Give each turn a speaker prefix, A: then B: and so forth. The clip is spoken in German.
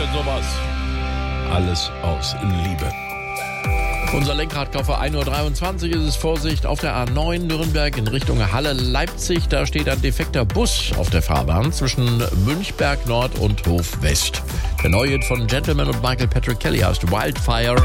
A: denn sowas? Alles aus Liebe. Unser Lenkradkaufer für 1.23 Uhr ist es. Vorsicht auf der A9 Nürnberg in Richtung Halle-Leipzig. Da steht ein defekter Bus auf der Fahrbahn zwischen Münchberg Nord und Hof West. Der neue Hit von Gentleman und Michael Patrick Kelly heißt Wildfire.